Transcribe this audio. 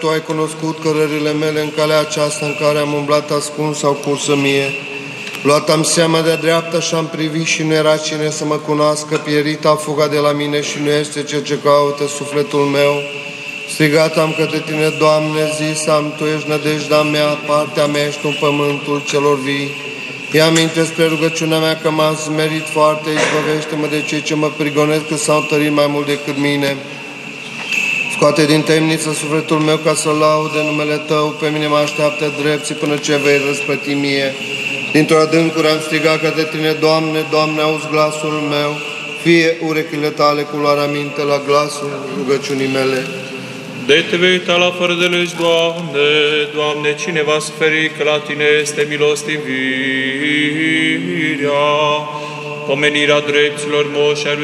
Tu ai cunoscut cărările mele în calea aceasta în care am umblat ascuns sau cursă mie. Luat am seama de-a dreapta și am privit și nu era cine să mă cunoască, pierita fuga de la mine și nu este cel ce caută sufletul meu. Strigat am către Tine, Doamne, zis am, Tu ești nădejdea mea, partea mea ești în pământul celor vii. Ia aminte spre rugăciunea mea că m-am smerit foarte, izbăvește-mă de cei ce mă prigonesc că s-au întărit mai mult decât mine. Scoate din temniță sufletul meu ca să laude numele Tău, pe mine mă așteaptă drepții până ce vei răspăti mie. Dintr-o adâncuri am strigat către Tine, Doamne, Doamne, auzi glasul meu, fie urechile Tale cu luarea minte la glasul rugăciunii mele. De Te vei uita la fără de legi, Doamne, Doamne, cine va suferi că la Tine este milostivirea, pomenirea dreptilor moși ai lui